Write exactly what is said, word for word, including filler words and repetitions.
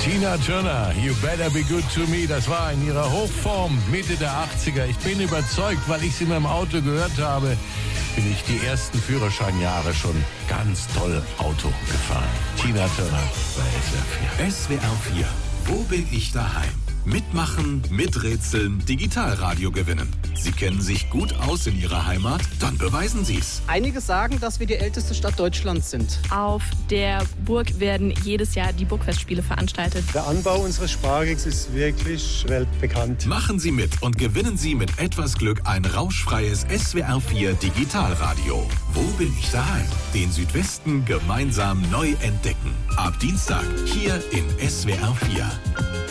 Tina Turner, You Better Be Good To Me, das war in ihrer Hochform Mitte der achtziger. Ich bin überzeugt, weil ich sie in meinem Auto gehört habe, bin ich die ersten Führerscheinjahre schon ganz toll Auto gefahren. Tina Turner bei S W R vier. S W R vier, wo bin ich daheim? Mitmachen, miträtseln, Digitalradio gewinnen. Sie kennen sich gut aus in Ihrer Heimat? Dann beweisen Sie's. Einige sagen, dass wir die älteste Stadt Deutschlands sind. Auf der Burg werden jedes Jahr die Burgfestspiele veranstaltet. Der Anbau unseres Spargels ist wirklich weltbekannt. Machen Sie mit und gewinnen Sie mit etwas Glück ein rauschfreies S W R vier Digitalradio. Wo bin ich daheim? Den Südwesten gemeinsam neu entdecken. Ab Dienstag hier in S W R vier.